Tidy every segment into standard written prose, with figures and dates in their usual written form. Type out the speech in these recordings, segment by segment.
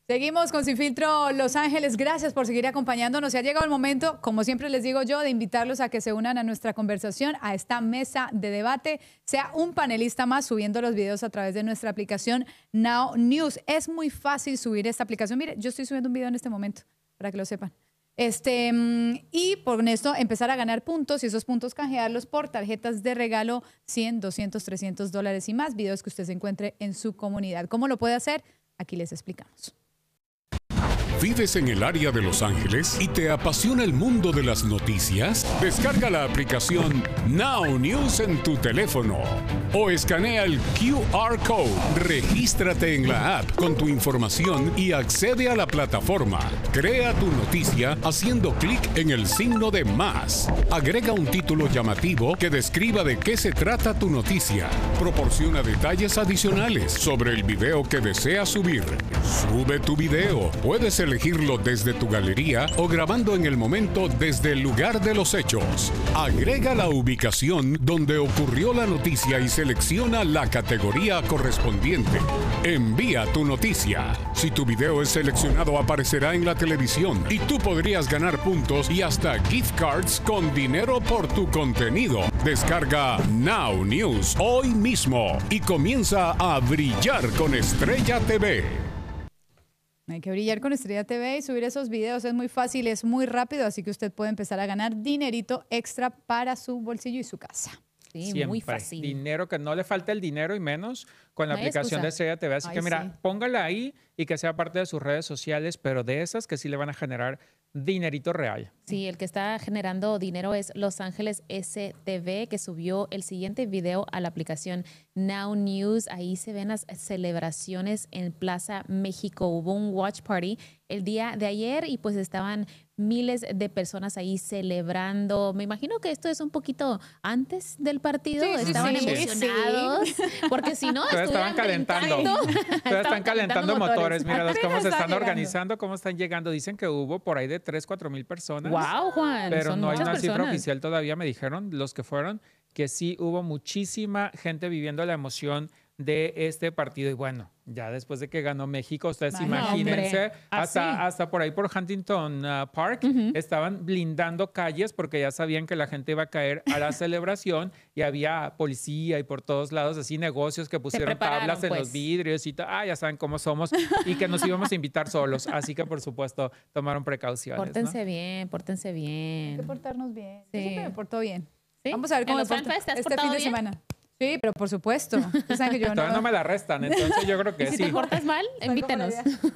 Seguimos con Sin Filtro Los Ángeles. Gracias por seguir acompañándonos. Ha llegado el momento, como siempre les digo yo, de invitarlos a que se unan a nuestra conversación, a esta mesa de debate. Sea un panelista más subiendo los videos a través de nuestra aplicación Now News. Es muy fácil subir esta aplicación. Mire, yo estoy subiendo un video en este momento, para que lo sepan. Y con esto empezar a ganar puntos y esos puntos canjearlos por tarjetas de regalo, 100, 200, 300 dólares y más. Videos que usted se encuentre en su comunidad. ¿Cómo lo puede hacer? Aquí les explicamos. ¿Vives en el área de Los Ángeles y te apasiona el mundo de las noticias? Descarga la aplicación Now News en tu teléfono o escanea el QR Code. Regístrate en la app con tu información y accede a la plataforma. Crea tu noticia haciendo clic en el signo de más. Agrega un título llamativo que describa de qué se trata tu noticia. Proporciona detalles adicionales sobre el video que deseas subir. Sube tu video. Puedes elegirlo desde tu galería o grabando en el momento desde el lugar de los hechos. Agrega la ubicación donde ocurrió la noticia y selecciona la categoría correspondiente. Envía tu noticia. Si tu video es seleccionado, aparecerá en la televisión y tú podrías ganar puntos y hasta gift cards con dinero por tu contenido. Descarga Now News hoy mismo y comienza a brillar con Estrella TV. Hay que brillar con Estrella TV y subir esos videos. Es muy fácil, es muy rápido, así que usted puede empezar a ganar dinerito extra para su bolsillo y su casa. Sí, Siempre. muy fácil. Dinero, que no le falte el dinero y menos con la No hay aplicación excusa. de Estrella TV. Así que mira, sí. póngala ahí y que sea parte de sus redes sociales, pero de esas que sí le van a generar dinerito real. Sí, el que está generando dinero es Los Ángeles STV, que subió el siguiente video a la aplicación Now News. Ahí se ven las celebraciones en Plaza México. Hubo un watch party el día de ayer y pues estaban miles de personas ahí celebrando. Me imagino que esto es un poquito antes del partido. Sí, sí, Estaban sí, emocionados, porque si no, Todavía estaban estuvieran calentando. brincando. Todavía Estaban están calentando motores. Mira cómo Apenas se están están llegando. organizando, cómo están llegando. Dicen que hubo por ahí de 3,000-4,000 personas. Wow, Juan. Pero son no hay muchas una cifra personas. oficial todavía. Me dijeron los que fueron que sí hubo muchísima gente viviendo la emoción de este partido. Y bueno, ya después de que ganó México, ustedes Ay, imagínense, hombre, así. hasta por ahí por Huntington Park, estaban blindando calles porque ya sabían que la gente iba a caer a la celebración y había policía y por todos lados así negocios que pusieron prepararon, tablas en pues. los vidrios y ya saben cómo somos y que nos íbamos a invitar solos. Así que por supuesto tomaron precauciones. Pórtense bien, pórtense Hay que bien. portarnos bien. Sí. Yo siempre me porto bien. ¿Sí? Vamos a ver ¿En cómo los me porto FanFest te has este portado fin de bien? semana. Sí, pero por supuesto. Ustedes saben que yo Todavía no me la restan, entonces yo creo que Si sí. te portas mal, invítenos.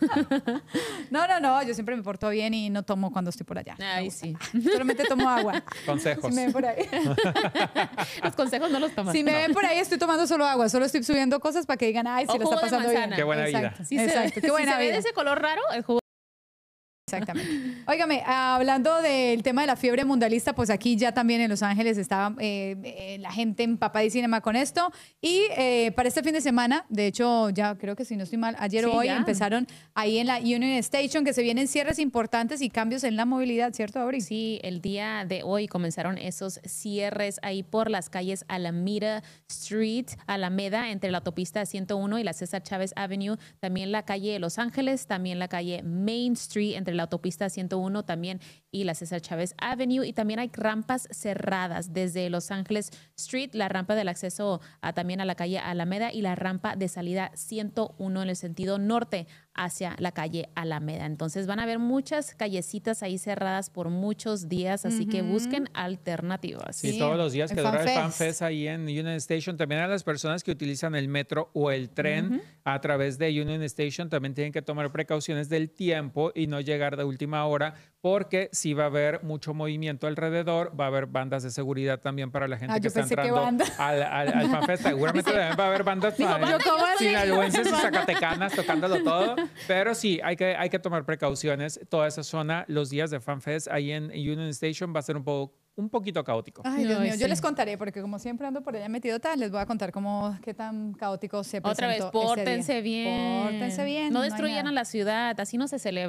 No, yo siempre me porto bien y no tomo cuando estoy por allá. Ay, sí. Solamente tomo agua. Consejos. Si me ven por ahí, Los consejos no los tomas. si me ven por ahí estoy tomando solo agua, solo estoy subiendo cosas para que digan, ay, sí O lo jugo está de pasando bien. manzana. Qué buena vida. Exacto, Sí exacto. Qué buena si se ve vida. de ese color raro, el jugo. Exactamente. Óigame, hablando del tema de la fiebre mundialista, pues aquí ya también en Los Ángeles estaba la gente empapadísima con esto. Y para este fin de semana, de hecho, ya creo que si no estoy mal, ayer Sí, o hoy ya. empezaron ahí en la Union Station, que se vienen cierres importantes y cambios en la movilidad, ¿cierto, Auri? Sí, el día de hoy comenzaron esos cierres ahí por las calles Alameda Street, Alameda, entre la autopista 101 y la César Chávez Avenue, también la calle Los Ángeles, también la calle Main Street, entre la autopista 101 también y la César Chávez Avenue, y también hay rampas cerradas desde Los Ángeles Street, la rampa del acceso también a la calle Alameda y la rampa de salida 101 en el sentido norte hacia la calle Alameda. Entonces van a haber muchas callecitas ahí cerradas por muchos días, así que busquen alternativas. Sí, Sí, todos los días el que dura el FanFest. FanFest ahí en Union Station. También a las personas que utilizan el metro o el tren a través de Union Station también tienen que tomar precauciones del tiempo y no llegar de última hora, porque sí va a haber mucho movimiento alrededor, va a haber bandas de seguridad también para la gente que yo está pensé que entrando banda. al FanFest. Seguramente también va a haber bandas ¿banda? ¿Cómo así? sinaloenses y zacatecanas tocándolo todo, pero sí, hay que tomar precauciones. Toda esa zona, los días de FanFest ahí en Union Station va a ser un poquito caótico. Ay, Dios Ay, mío, yo sí. les contaré, porque como siempre ando por allá metido tal, les voy a contar qué tan caótico se presentó Otra vez, ese día. pórtense bien. Pórtense bien. No hay destruyan nada. a la ciudad, así no se celebra.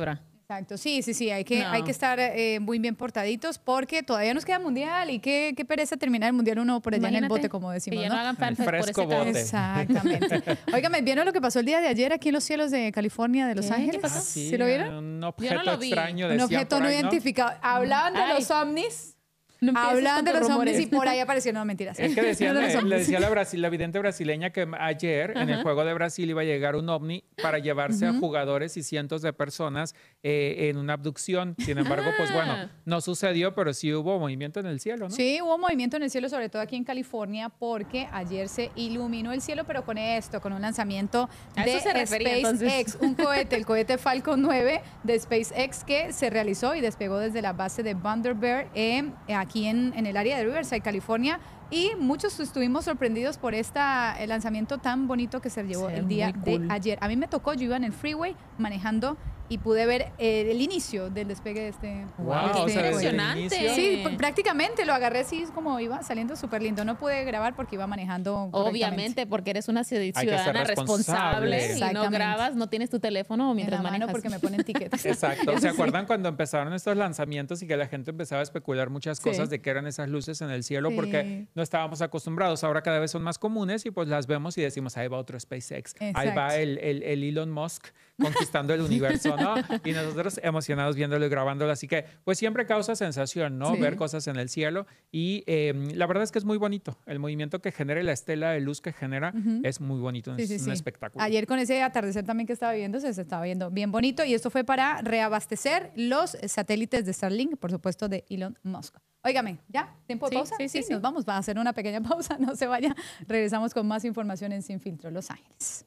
Exacto, sí, hay que estar muy bien portaditos porque todavía nos queda mundial y qué pereza terminar el mundial uno por allá en el bote, como decimos, que ya ¿no? no hagan falta El por ese fresco caso. bote. Exactamente. Óigame, ¿vieron lo que pasó el día de ayer aquí en los cielos de California, de Los ¿Qué? ¿Qué Ángeles? pasó? ¿Sí lo vieron? Un objeto lo vi. extraño. Un decían objeto por no ahí, ¿no? identificado. Hablaban de los ovnis. No empieces Hablaban con de tus los rumores. ovnis y por ahí aparecieron, no, mentiras. Es que decían, No de los le ovnis. decía la vidente brasileña que ayer en el juego de Brasil iba a llegar un ovni para llevarse a jugadores y cientos de personas en una abducción. Sin embargo, pues bueno, no sucedió, pero sí hubo movimiento en el cielo, ¿no? Sí, hubo movimiento en el cielo, sobre todo aquí en California, porque ayer se iluminó el cielo, pero con esto, con un lanzamiento A de eso se refería, SpaceX, un cohete, el cohete Falcon 9 de SpaceX que se realizó y despegó desde la base de Vandenberg aquí en el área de Riverside, California. Y muchos estuvimos sorprendidos por el lanzamiento tan bonito que se llevó Se ve el día muy cool. de ayer. A mí me tocó, yo iba en el freeway manejando y pude ver el inicio del despegue de este. Wow, de este o sea, desde el cohete. impresionante. inicio. Sí, prácticamente lo agarré así, es como iba saliendo súper lindo. No pude grabar porque iba manejando correctamente. Obviamente, porque eres una ser ciudadana responsable y no Exactamente. grabas, no tienes tu teléfono En mientras la mano manejas. porque me ponen tickets. Exacto. ¿Se acuerdan cuando empezaron estos lanzamientos y que la gente empezaba a especular muchas Sí. cosas de qué eran esas luces en el cielo? Sí. Porque no estábamos acostumbrados. Ahora cada vez son más comunes y pues las vemos y decimos, ahí va otro SpaceX. Ahí Exacto. va el Elon Musk conquistando el universo, ¿no? Y nosotros emocionados viéndolo y grabándolo. Así que pues siempre causa sensación, ¿no? Sí. Ver cosas en el cielo. Y la verdad es que es muy bonito. El movimiento que genera y la estela de luz que genera es muy bonito. Es un espectáculo. Ayer con ese atardecer también que estaba viendo, se estaba viendo bien bonito. Y esto fue para reabastecer los satélites de Starlink, por supuesto, de Elon Musk. Óigame, ¿ya? ¿Tiempo de Sí, pausa? sí. Nos vamos. Va a hacer una pequeña pausa. No se vaya. Regresamos con más información en Sin Filtro, Los Ángeles.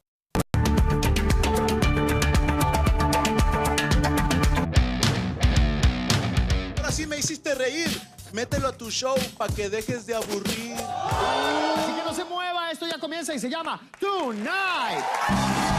Ahora sí me hiciste reír. Mételo a tu show para que dejes de aburrir. Así que no se mueva, esto ya comienza y se llama Tonight.